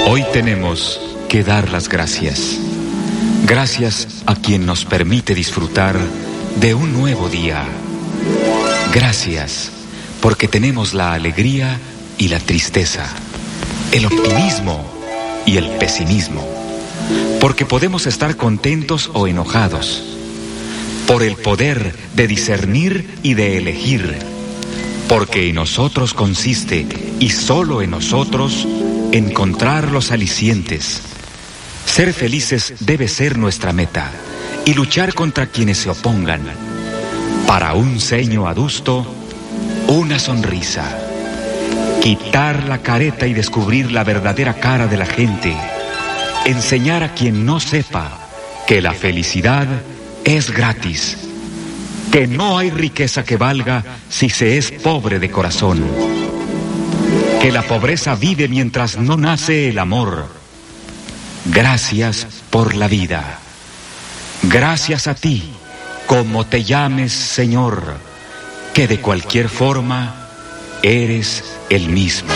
Hoy tenemos que dar las gracias. Gracias a quien nos permite disfrutar de un nuevo día. Gracias porque tenemos la alegría y la tristeza, el optimismo y el pesimismo, porque podemos estar contentos o enojados, por el poder de discernir y de elegir, porque en nosotros consiste, y solo en nosotros, encontrar los alicientes. Ser felices debe ser nuestra meta, y luchar contra quienes se opongan. Para un ceño adusto, una sonrisa. Quitar la careta y descubrir la verdadera cara de la gente. Enseñar a quien no sepa que la felicidad es gratis. Que no hay riqueza que valga si se es pobre de corazón. Que la pobreza vive mientras no nace el amor. Gracias por la vida. Gracias a ti, como te llames, Señor, que de cualquier forma eres el mismo.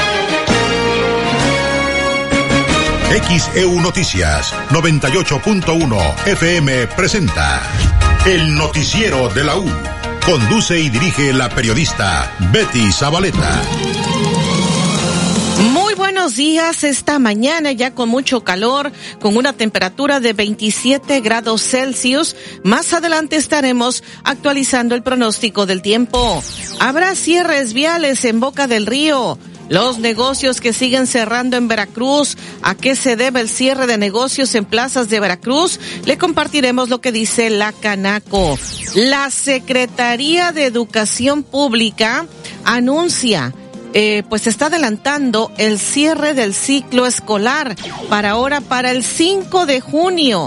XEU Noticias 98.1 FM presenta El Noticiero de la U. Conduce y dirige la periodista Betty Zabaleta. Muy buenos días, esta mañana ya con mucho calor, con una temperatura de 27 grados Celsius. Más adelante estaremos actualizando el pronóstico del tiempo. Habrá cierres viales en Boca del Río. Los negocios que siguen cerrando en Veracruz. ¿A qué se debe el cierre de negocios en plazas de Veracruz? Le compartiremos lo que dice la Canaco. La Secretaría de Educación Pública anuncia pues está adelantando el cierre del ciclo escolar para el 5 de junio.